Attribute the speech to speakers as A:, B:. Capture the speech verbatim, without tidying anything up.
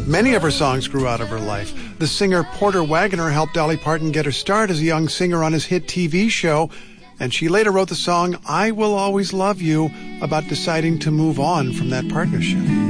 A: Many of her songs grew out of her life. The singer Porter Wagoner helped Dolly Parton get her start as a young singer on his hit T V show, and she later wrote the song I Will Always Love You about deciding to move on from that partnership.